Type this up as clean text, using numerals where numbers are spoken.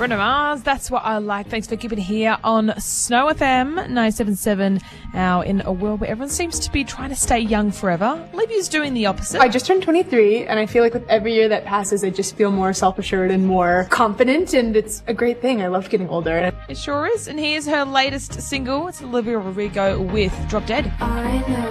Bruno Mars, That's What I Like. Thanks for keeping it here on Snow FM 977. Now, in a world where everyone seems to be trying to stay young forever, Olivia's doing the opposite. I just turned 23, and I feel like with every year that passes, I just feel more self-assured and more confident, and it's a great thing. I love getting older. It sure is. And here's her latest single. It's Olivia Rodrigo with Drop Dead. I know.